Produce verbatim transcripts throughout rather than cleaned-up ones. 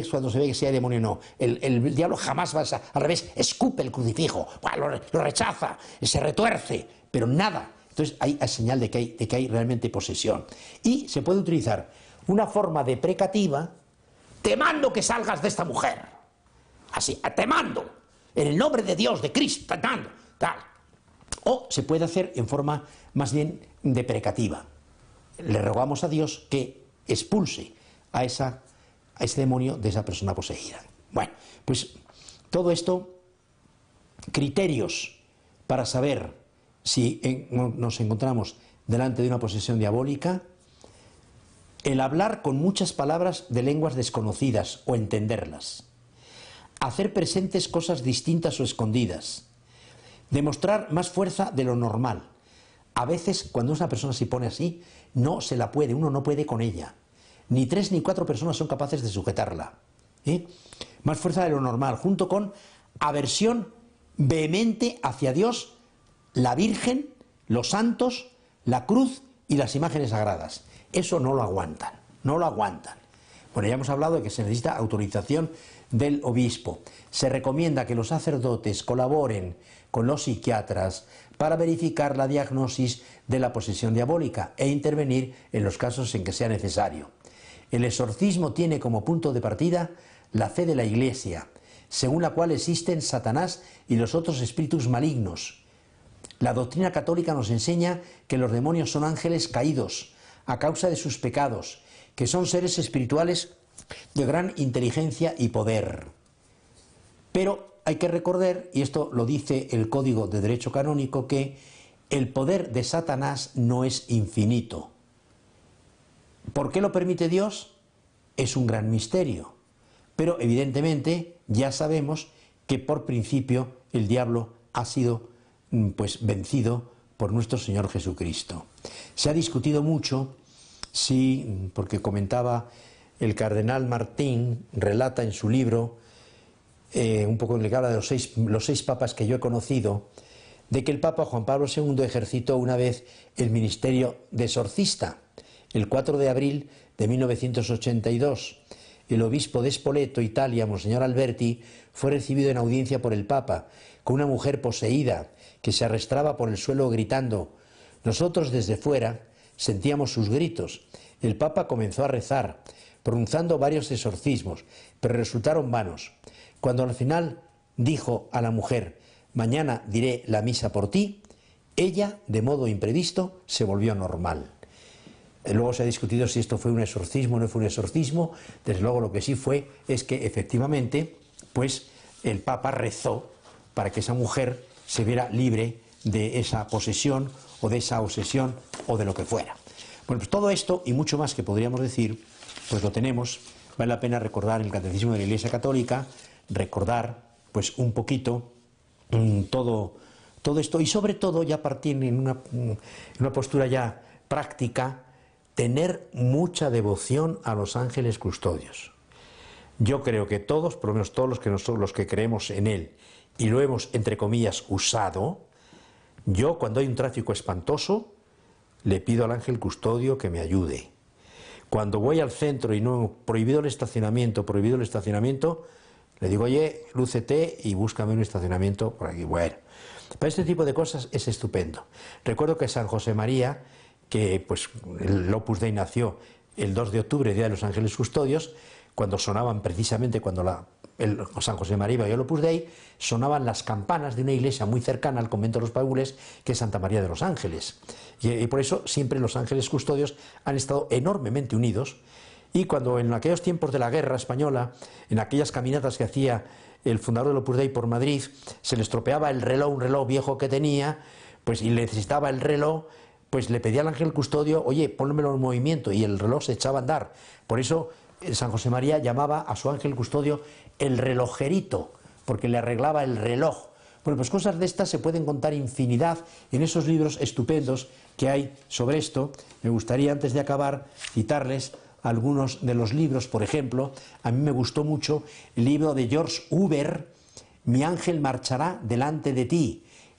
es cuando se ve que si hay demonio o no. El, el diablo jamás va a, al revés, escupe el crucifijo, lo, lo rechaza, se retuerce, pero nada. Entonces hay, hay señal de que hay, de que hay realmente posesión. Y se puede utilizar una forma deprecativa: te mando que salgas de esta mujer. Así, te mando, en el nombre de Dios, de Cristo, te mando, tal. O se puede hacer en forma más bien deprecativa: le rogamos a Dios que expulse a, esa, a ese demonio de esa persona poseída. Bueno, pues todo esto, criterios para saber si en, nos encontramos delante de una posesión diabólica: el hablar con muchas palabras de lenguas desconocidas o entenderlas, hacer presentes cosas distintas o escondidas, demostrar más fuerza de lo normal. A veces, cuando una persona se pone así, no se la puede, uno no puede con ella. Ni tres ni cuatro personas son capaces de sujetarla. ¿Eh? Más fuerza de lo normal, junto con aversión vehemente hacia Dios, la Virgen, los santos, la cruz y las imágenes sagradas. Eso no lo aguantan, no lo aguantan. Bueno, ya hemos hablado de que se necesita autorización del obispo. Se recomienda que los sacerdotes colaboren con los psiquiatras para verificar la diagnosis de la posesión diabólica e intervenir en los casos en que sea necesario. El exorcismo tiene como punto de partida la fe de la Iglesia, según la cual existen Satanás y los otros espíritus malignos. La doctrina católica nos enseña que los demonios son ángeles caídos a causa de sus pecados, que son seres espirituales de gran inteligencia y poder. Pero hay que recordar, y esto lo dice el Código de Derecho Canónico, que el poder de Satanás no es infinito. ¿Por qué lo permite Dios? Es un gran misterio. Pero evidentemente ya sabemos que por principio el diablo ha sido pues vencido por nuestro Señor Jesucristo. Se ha discutido mucho si, porque comentaba el cardenal Martín, relata en su libro, eh, un poco en el que habla de los seis, los seis papas que yo he conocido, de que el Papa Juan Pablo segundo ejercitó una vez el ministerio de exorcista. El cuatro de abril de mil novecientos ochenta y dos, el obispo de Spoleto, Italia, Monseñor Alberti, fue recibido en audiencia por el Papa con una mujer poseída que se arrastraba por el suelo gritando. Nosotros desde fuera sentíamos sus gritos. El Papa comenzó a rezar, pronunciando varios exorcismos, pero resultaron vanos. Cuando al final dijo a la mujer: mañana diré la misa por ti, ella, de modo imprevisto, se volvió normal. Luego se ha discutido si esto fue un exorcismo o no fue un exorcismo. Desde luego lo que sí fue es que efectivamente pues el Papa rezó para que esa mujer se viera libre de esa posesión o de esa obsesión o de lo que fuera. Bueno, pues todo esto y mucho más que podríamos decir, pues lo tenemos. Vale la pena recordar el Catecismo de la Iglesia Católica, recordar pues un poquito mmm, todo, todo esto, y sobre todo ya partir en una, en una postura ya práctica, tener mucha devoción a los ángeles custodios. Yo creo que todos, por lo menos todos los que, nosotros, los que creemos en él y lo hemos, entre comillas, usado, yo cuando hay un tráfico espantoso le pido al ángel custodio que me ayude. Cuando voy al centro y no prohibido el estacionamiento, prohibido el estacionamiento, le digo: oye, lúcete y búscame un estacionamiento por aquí. Bueno, para este tipo de cosas es estupendo. Recuerdo que San José María, que pues el Opus Dei nació el dos de octubre, Día de los Ángeles Custodios, cuando sonaban precisamente, cuando la, el, San José María iba al Opus Dei, sonaban las campanas de una iglesia muy cercana al convento de los Paules, que es Santa María de los Ángeles. Y, y por eso siempre los ángeles custodios han estado enormemente unidos. Y cuando en aquellos tiempos de la guerra española, en aquellas caminatas que hacía el fundador del Opus Dei por Madrid, se le estropeaba el reloj, un reloj viejo que tenía, pues y necesitaba el reloj, pues le pedía al ángel custodio: oye, pónmelo en movimiento, y el reloj se echaba a andar. Por eso San José María llamaba a su ángel custodio el relojerito, porque le arreglaba el reloj. Bueno, pues cosas de estas se pueden contar infinidad en esos libros estupendos que hay sobre esto. Me gustaría, antes de acabar, citarles algunos de los libros. Por ejemplo, a mí me gustó mucho el libro de George Huber, Mi ángel marchará delante de ti,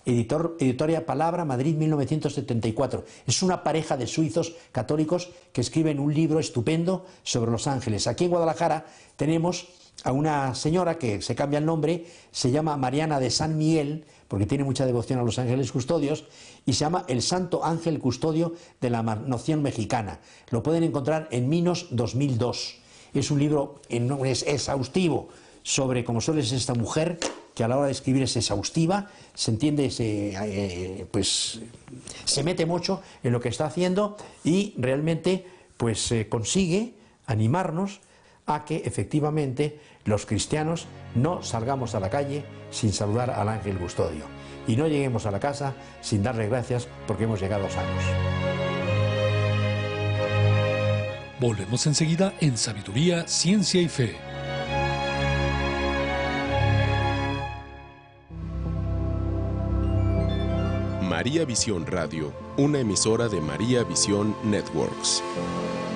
Editor, Editorial Palabra, Madrid, mil novecientos setenta y cuatro. Es una pareja de suizos católicos que escriben un libro estupendo sobre los ángeles. Aquí en Guadalajara tenemos a una señora que se cambia el nombre, se llama Mariana de San Miguel, porque tiene mucha devoción a los ángeles custodios, y se llama El Santo Ángel Custodio de la Noción Mexicana. Lo pueden encontrar en Minos dos mil dos. Es un libro es exhaustivo sobre cómo suele ser esta mujer, que a la hora de escribir es exhaustiva, se entiende, se, eh, pues, se mete mucho en lo que está haciendo y realmente pues, eh, consigue animarnos a que efectivamente los cristianos no salgamos a la calle sin saludar al ángel custodio y no lleguemos a la casa sin darle gracias porque hemos llegado sanos. Volvemos enseguida en Sabiduría, Ciencia y Fe. María Visión Radio, una emisora de María Visión Networks.